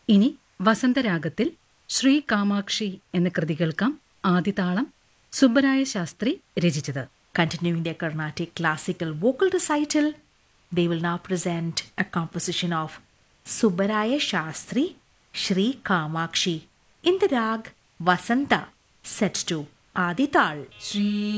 ഇനി വസന്തരാഗത്തിൽ ശ്രീ കാമാക്ഷി എന്ന കൃതി കേൾക്കാം. ആദിതാളം സുബ്ബരായ ശാസ്ത്രി രചിച്ചത്. Continuing their Carnatic classical vocal recital, they will now present a composition of Subbaraya Shastri, Shri Kamakshi in the rag Vasanta, set to Adi Tal.